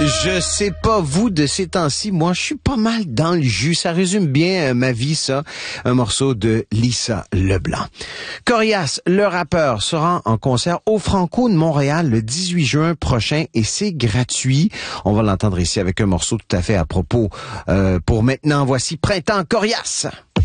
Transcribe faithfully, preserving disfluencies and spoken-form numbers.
Je sais pas, vous, de ces temps-ci, moi, je suis pas mal dans le jus. Ça résume bien euh, ma vie, ça. Un morceau de Lisa Leblanc. Corias, le rappeur, sera en concert au Franco de Montréal le dix-huit juin prochain et c'est gratuit. On va l'entendre ici avec un morceau tout à fait à propos. Euh, pour maintenant, voici Printemps Corias.